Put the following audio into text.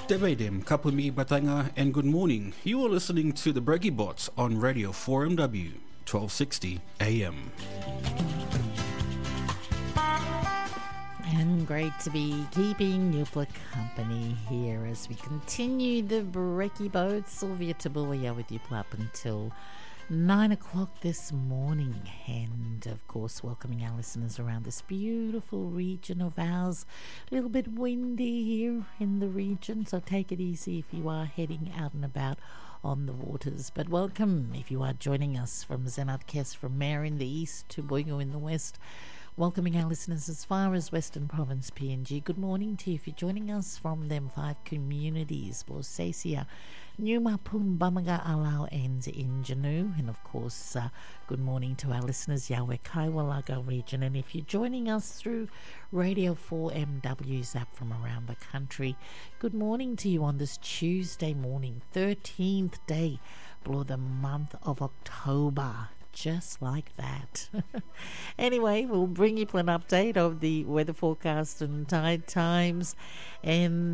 Debedem, Kapumi Batanga, and good morning. You are listening to the Breggy Bots on Radio 4MW, 1260 AM. And great to be keeping you for company here as we continue the Brekkie Boat. Sylvia Tabulia with you up until 9 o'clock this morning, and of course welcoming our listeners around this beautiful region of ours. A little bit windy here in the region, so take it easy if you are heading out and about on the waters. But welcome if you are joining us from Zenat Kes, from Mare in the east to Boigo in the west. Welcoming our listeners as far as Western Province PNG. Good morning to you if you're joining us from them 5 communities: Borsacia, Newmapum, Bamaga, Alau and Injanu. And of course, good morning to our listeners, Yahweh Kaiwalaga region. And if you're joining us through Radio 4MW's app from around the country, good morning to you on this Tuesday morning, 13th day below the month of October. Just like that. Anyway, we'll bring you an update of the weather forecast and tide times, and